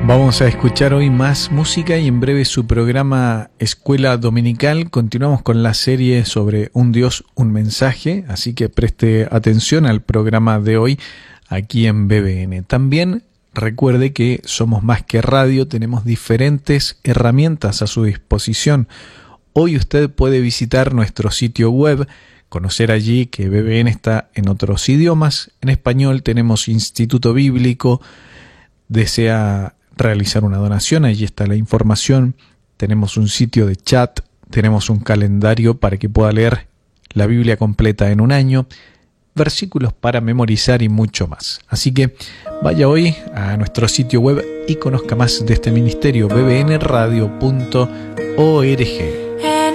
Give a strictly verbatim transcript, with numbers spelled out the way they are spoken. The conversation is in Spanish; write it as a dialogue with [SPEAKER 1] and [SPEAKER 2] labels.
[SPEAKER 1] Vamos a escuchar hoy más música y en breve su programa Escuela Dominical. Continuamos con la serie sobre un Dios, un mensaje, así que preste atención al programa de hoy aquí en B B N. También recuerde que somos más que radio, tenemos diferentes herramientas a su disposición. Hoy usted puede visitar nuestro sitio web, conocer allí que B B N está en otros idiomas. En español tenemos Instituto Bíblico. Desea realizar una donación, allí está la información. Tenemos un sitio de chat, tenemos un calendario para que pueda leer la Biblia completa en un año, versículos para memorizar y mucho más. Así que vaya hoy a nuestro sitio web y conozca más de este ministerio, b b n radio punto org.